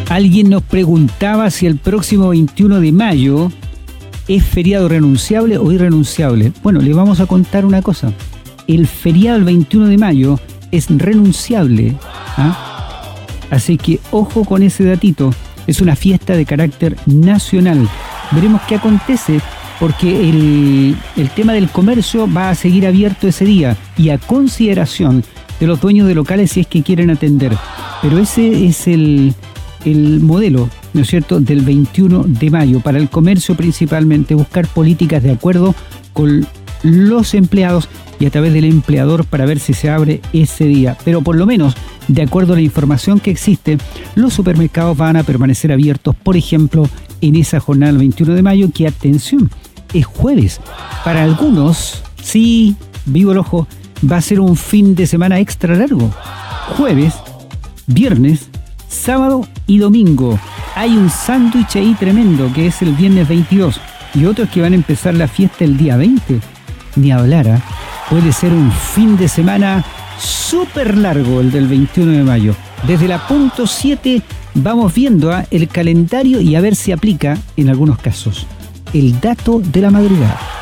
Alguien nos preguntaba si el próximo 21 de mayo es feriado renunciable o irrenunciable. Bueno, le vamos a contar una cosa. El feriado del 21 de mayo es renunciable. Así que ojo con ese datito. Es una fiesta de carácter nacional. Veremos qué acontece, porque el tema del comercio va a seguir abierto ese día y a consideración de los dueños de locales si es que quieren atender. Pero ese es el modelo, ¿no es cierto?, del 21 de mayo, para el comercio principalmente, buscar políticas de acuerdo con los empleados y a través del empleador para ver si se abre ese día. Pero por lo menos, de acuerdo a la información que existe, los supermercados van a permanecer abiertos, por ejemplo, en esa jornada del 21 de mayo, que, atención, es jueves. Para algunos, sí, vivo el ojo, va a ser un fin de semana extra largo. Jueves, viernes, sábado y domingo. Hay un sándwich ahí tremendo que es el viernes 22 y otros que van a empezar la fiesta el día 20. Ni hablar, puede ser un fin de semana súper largo el del 21 de mayo. Desde la punto 7 vamos viendo el calendario y a ver si aplica en algunos casos. El dato de la madrugada.